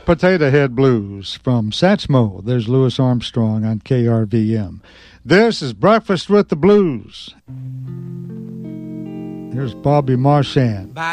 Potato Head Blues from Satchmo. There's Louis Armstrong on KRVM. This is Breakfast with the Blues. Here's Bobby Marchand.